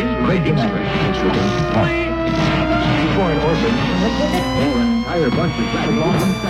Raging Before an orphan, or an entire bunch of